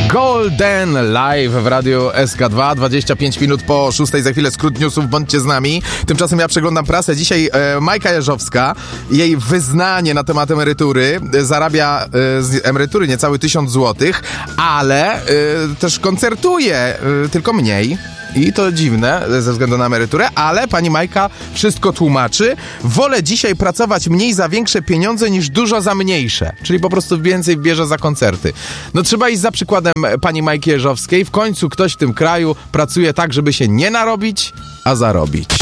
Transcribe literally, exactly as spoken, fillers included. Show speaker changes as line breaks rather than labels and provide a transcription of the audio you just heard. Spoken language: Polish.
Golden live w radiu S K dwa, dwadzieścia pięć minut po szóstej, za chwilę skrót newsów, bądźcie z nami. Tymczasem ja przeglądam prasę. Dzisiaj e, Majka Jeżowska, jej wyznanie na temat emerytury, e, zarabia e, z emerytury niecały tysiąc złotych, ale e, też koncertuje, e, tylko mniej. I to dziwne ze względu na emeryturę, ale pani Majka wszystko tłumaczy. Wolę dzisiaj pracować mniej za większe pieniądze niż dużo za mniejsze. Czyli po prostu więcej bierze za koncerty. No trzeba iść za przykładem pani Majki Jeżowskiej. W końcu ktoś w tym kraju pracuje tak, żeby się nie narobić, a zarobić.